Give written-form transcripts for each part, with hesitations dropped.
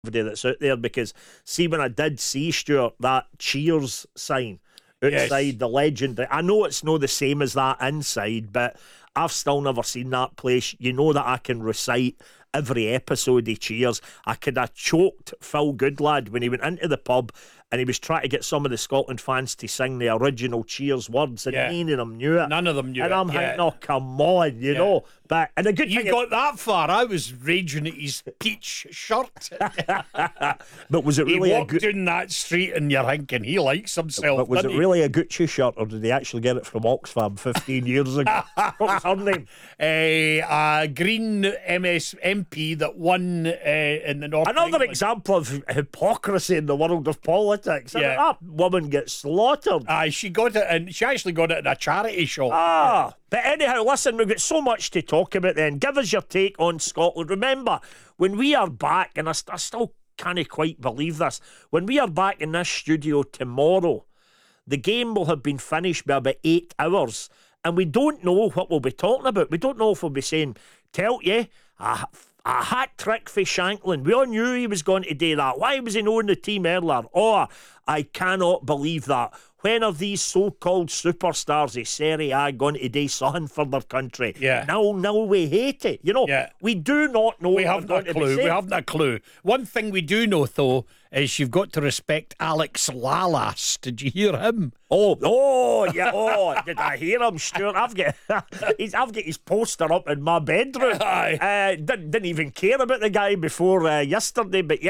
that's out there, because see, when I did see, Stuart, that cheers sign outside the Legend, I know it's not the same as that inside, but I've still never seen that place. You know that I can recite every episode of Cheers. I could have choked Phil Goodlad when he went into the pub and he was trying to get some of the Scotland fans to sing the original Cheers words, and none of them knew it. None of them knew and it. I'm thinking, oh, come on, you know. But and a good You thing got that far. I was raging at his peach shirt. but was it He really a walked good? down that street and you're thinking he likes himself. But was it doesn't he? really a Gucci shirt, or did they actually get it from Oxfam 15 years ago? What was her name? A Green MP that won in the North. Another England. example of hypocrisy in the world of politics. Yeah. That woman gets slaughtered. Aye, she got it, and she actually got it in a charity shop. But anyhow, listen, we've got so much to talk about then. Give us your take on Scotland. Remember, when we are back, and I still can't quite believe this, when we are back in this studio tomorrow, the game will have been finished by about 8 hours, and we don't know what we'll be talking about. We don't know if we'll be saying, tell you, a hat trick for Shanklin. We all knew he was going to do that. Why was he not in the team earlier? Or, I cannot believe that. When are these so-called superstars of Serie A going to do something for their country? Yeah. Now we hate it. You know, we do not know. We what haven't we're a going to be clue. We saying. haven't a clue. One thing we do know, though, is you've got to respect Alex Lalas. Did you hear him? Oh, did I hear him, Stuart? I've got his poster up in my bedroom. Didn't even care about the guy before yesterday, but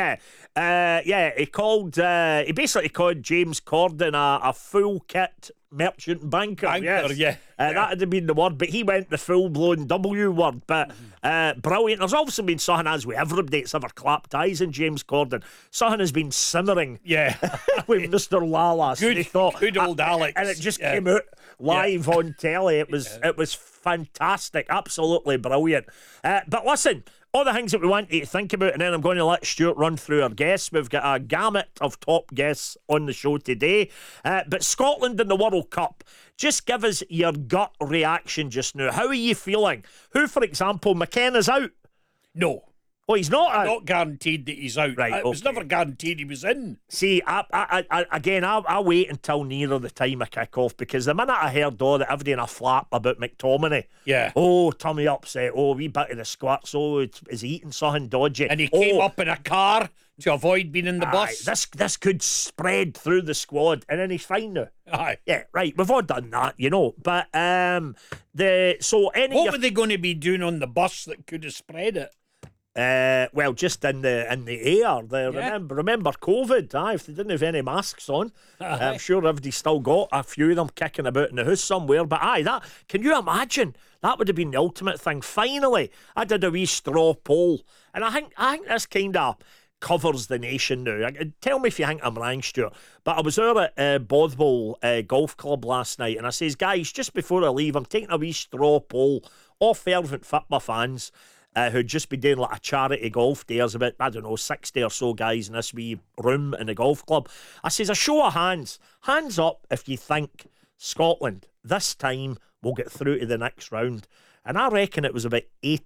he basically called James Corden a full kit merchant banker. That would have been the word, but he went the full-blown W word. But brilliant. There's obviously been something, as with everybody that's ever clapped eyes in James Corden, something has been simmering with Mr. Lalas. Good old Alex. And it just came out live on telly. It was fantastic, absolutely brilliant. But listen, all the things that we want you to think about, and then I'm going to let Stuart run through our guests. We've got a gamut of top guests on the show today. But Scotland in the World Cup, just give us your gut reaction just now. How are you feeling? Who, for example, McKenna's out? No. Oh, he's not out? Not guaranteed that he's out. Right, It was never guaranteed he was in. See, I'll wait until nearer the time of kick-off, because the minute I heard all that everything a flap about McTominay, tummy upset, wee bit of the squats, is he eating something dodgy? And he came up in a car to avoid being in the bus. This could spread through the squad, and then he's fine now. Aye. Yeah, right, we've all done that, you know. But what were they going to be doing on the bus that could have spread it? Well, just in the air. Remember COVID? If they didn't have any masks on, I'm sure everybody still got a few of them kicking about in the house somewhere. But that, can you imagine? That would have been the ultimate thing. Finally, I did a wee straw poll, and I think this kind of covers the nation now. Tell me if you think I'm wrong, Stuart. But I was out at Bothwell Golf Club last night, and I says, guys, just before I leave, I'm taking a wee straw poll off fervent football fans who'd just be doing like a charity golf day. There's about, 60 or so guys in this wee room in the golf club. I says, a show of hands up if you think Scotland this time will get through to the next round. And I reckon it was about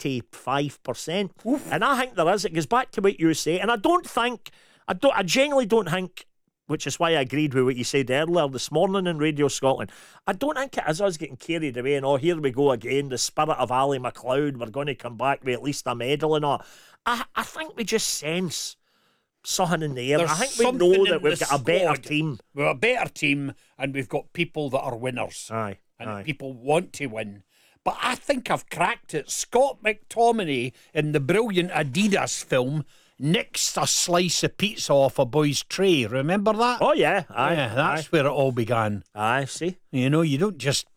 85%. Oof. And I think there is. It goes back to what you say. And I genuinely don't think, which is why I agreed with what you said earlier this morning in Radio Scotland, I don't think it is us getting carried away and, here we go again, the spirit of Ali McLeod, we're going to come back with at least a medal and all. I think we just sense something in the air. There's I think we know that we've got a better squad. team. We've a better team, and we've got people that are winners. And people want to win. But I think I've cracked it. Scott McTominay in the brilliant Adidas film nicked a slice of pizza off a boy's tray. Remember that? Oh, yeah. That's where it all began. See? You know, you don't just...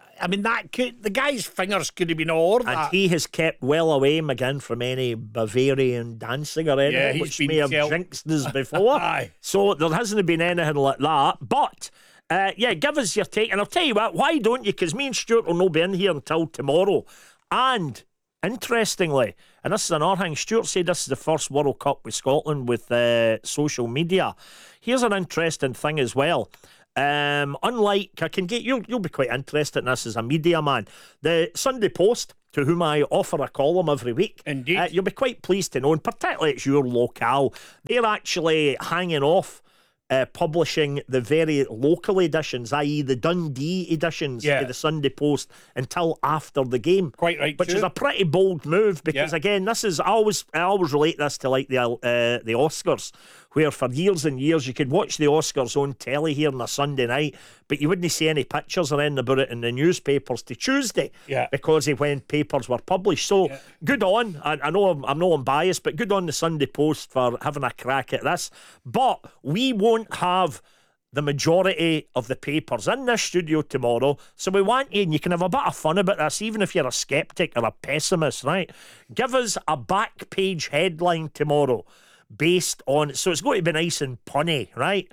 the guy's fingers could have been all over that. And he has kept well away, McGinn, from any Bavarian dancing or anything, which may have jinxed us before. So there hasn't been anything like that. But... give us your take. And I'll tell you what, why don't you? Because me and Stuart will not be in here until tomorrow. And interestingly, and this is another thing, Stuart said this is the first World Cup with Scotland with social media. Here's an interesting thing as well. Unlike, you'll be quite interested in this as a media man. The Sunday Post to whom I offer a column every week. Indeed. You'll be quite pleased to know, and particularly it's your locale, they're actually hanging off publishing the very local editions, i.e. the Dundee editions of the Sunday Post until after the game. Quite right, which is a pretty bold move because again, this is I always relate this to like the Oscars, where for years and years you could watch the Oscars on telly here on a Sunday night, but you wouldn't see any pictures or anything about it in the newspapers till Tuesday because of when papers were published. So good on. I know I'm biased, but good on the Sunday Post for having a crack at this. But we won't have the majority of the papers in this studio tomorrow, so we want you, and you can have a bit of fun about this, even if you're a sceptic or a pessimist, right? Give us a back page headline tomorrow based on, so it's going to be nice and punny, right?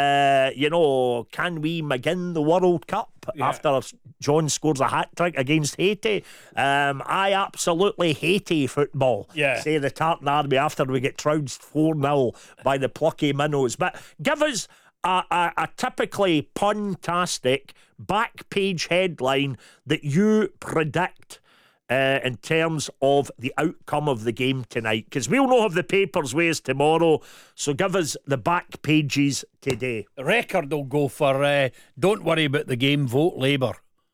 Can we begin the World Cup after John scores a hat-trick against Haiti? I absolutely hate football, say the Tartan Army, after we get trounced 4-0 by the plucky minnows. But give us a typically pun-tastic back page headline that you predict in terms of the outcome of the game tonight, because we'll not have the papers ways tomorrow, so give us the back pages today. The record will go for don't worry about the game, vote Labour.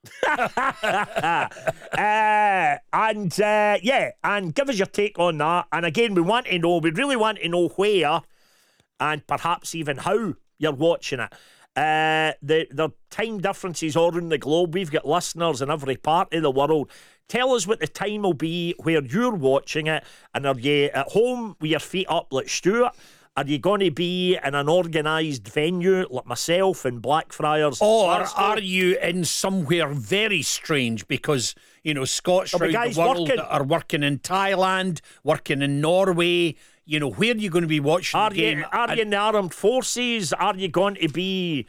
And give us your take on that. And again, we really want to know where and perhaps even how you're watching it. The time differences all around the globe. We've got listeners in every part of the world. Tell us what the time will be where you're watching it, and are you at home with your feet up like Stuart? Are you going to be in an organised venue like myself in Blackfriars? Or are you in somewhere very strange because, Scots around the world that are working in Thailand, working in Norway? Where are you going to be watching the game? Are you in the armed forces? Are you going to be,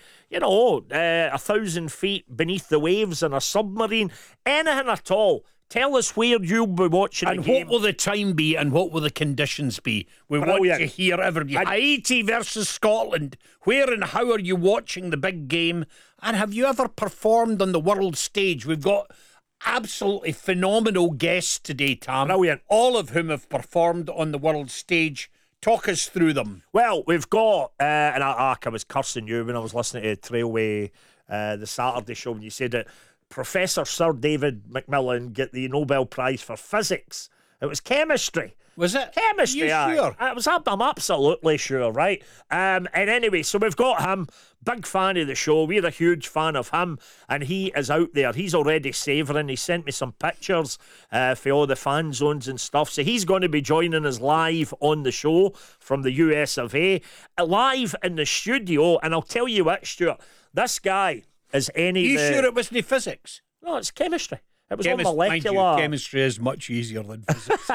1,000 feet beneath the waves in a submarine? Anything at all. Tell us where you'll be watching the game. And what will the time be and what will the conditions be? We want to hear everybody. Haiti versus Scotland. Where and how are you watching the big game? And have you ever performed on the world stage? We've got absolutely phenomenal guests today, Tam. Brilliant. All of whom have performed on the world stage. Talk us through them. Well, we've got, and I was cursing you when I was listening to Trailway, the Saturday show, when you said that Professor Sir David Macmillan get the Nobel Prize for Physics. It was chemistry. Was it? Chemistry, Are you sure? I'm absolutely sure, right? And anyway, so we've got him, big fan of the show. We're a huge fan of him, and he is out there. He's already savouring. He sent me some pictures for all the fan zones and stuff. So he's going to be joining us live on the show from the US of A, live in the studio. And I'll tell you what, Stuart, this guy is any... Are you sure it wasn't physics? No, it's chemistry. It was all molecular. Mind you, chemistry is much easier than physics.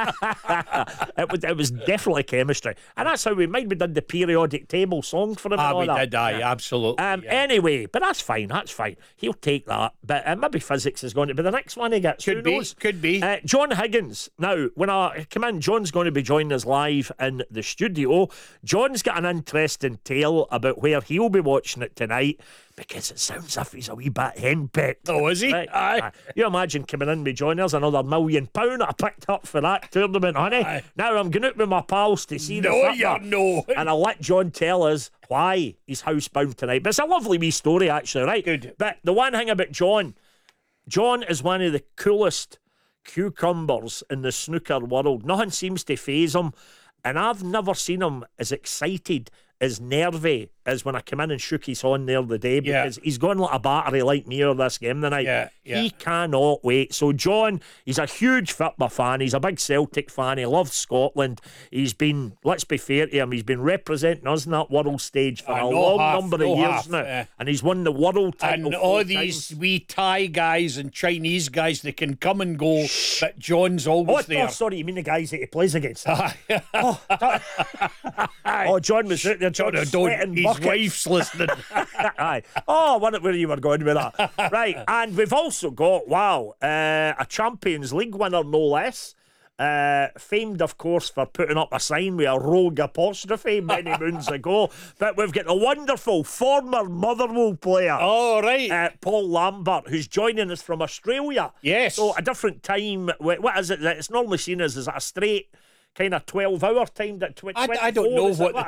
It was definitely chemistry. And that's how we did the periodic table song for him. Absolutely. Anyway, but that's fine. He'll take that. But maybe physics is going to be the next one he gets. Could be. John Higgins. Now, when I come in, John's going to be joining us live in the studio. John's got an interesting tale about where he'll be watching it tonight, because it sounds as if he's a wee bit henpecked. Oh, is he? Right? Aye. You imagine coming in with John, there's another £1 million I picked up for that tournament, honey. Aye. Now I'm going out with my pals to see the football. And I'll let John tell us why he's housebound tonight. But it's a lovely wee story, actually, right? Good. But the one thing about John is one of the coolest cucumbers in the snooker world. Nothing seems to faze him. And I've never seen him as excited, as nervy as when I came in and shook his hand there the day, because he's going like a battery like me or this game tonight. He cannot wait. So John, he's a huge football fan. He's a big Celtic fan. He loves Scotland. He's been, let's be fair to him, he's been representing us on that world stage for a long number of years now. And he's won the world title. And all these wee Thai guys and Chinese guys, they can come and go, but John's always there. Oh, sorry, you mean the guys that he plays against? John was out there. His wife's listening. Aye. Oh, I wonder where you were going with that. Right, and we've also got, a Champions League winner, no less. famed, of course, for putting up a sign with a rogue apostrophe many moons ago. But we've got the wonderful former Motherwell player, Paul Lambert, who's joining us from Australia. Yes. So a different time. What is it? It's normally seen as a straight kind of 12-hour time. That I don't know what